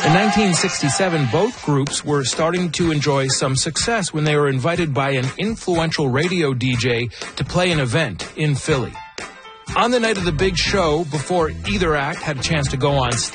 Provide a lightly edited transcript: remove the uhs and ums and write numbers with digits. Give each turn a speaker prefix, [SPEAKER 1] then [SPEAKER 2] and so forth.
[SPEAKER 1] In 1967, both groups were starting to enjoy some success when they were invited by an influential radio DJ to play an event in Philly. On the night of the big show, before either act had a chance to go on stage,